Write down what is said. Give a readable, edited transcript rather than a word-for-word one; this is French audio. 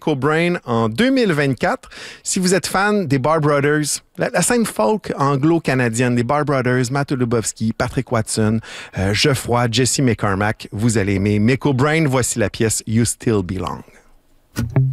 Miko Brain en 2024. Si vous êtes fan des Barr Brothers, la scène folk anglo-canadienne des Barr Brothers, Matt Lubowski, Patrick Watson, Geoffroy, Jesse McCormack, vous allez aimer Miko Brain. Voici la pièce You Still Belong.